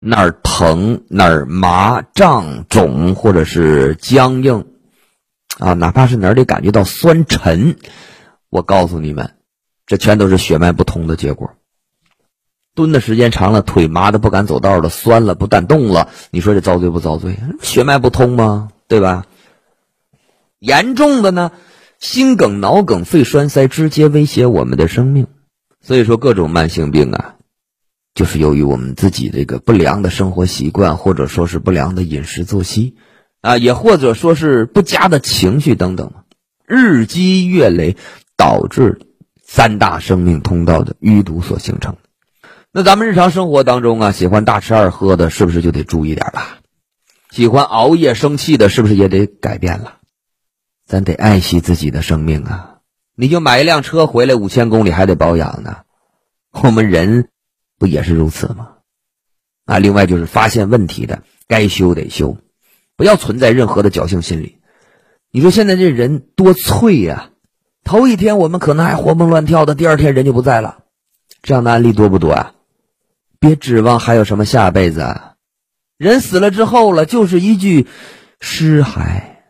哪儿疼哪儿麻胀肿或者是僵硬啊，哪怕是哪里感觉到酸沉，我告诉你们，这全都是血脉不通的结果。蹲的时间长了，腿麻的不敢走道了，酸了不敢动了，你说这遭罪不遭罪？血脉不通吗？对吧？严重的呢，心梗、脑梗、肺栓塞直接威胁我们的生命。所以说各种慢性病啊，就是由于我们自己这个不良的生活习惯，或者说是不良的饮食作息啊，也或者说是不佳的情绪等等，日积月累导致三大生命通道的淤堵所形成。那咱们日常生活当中啊，喜欢大吃二喝的是不是就得注意点了？喜欢熬夜生气的是不是也得改变了？咱得爱惜自己的生命啊！你就买一辆车回来5000公里还得保养呢，我们人不也是如此吗？啊，另外就是发现问题的该修得修，不要存在任何的侥幸心理。你说现在这人多脆呀，头一天我们可能还活蹦乱跳的，第二天人就不在了，这样的案例多不多啊？别指望还有什么下辈子啊，人死了之后了，就是一具尸骸。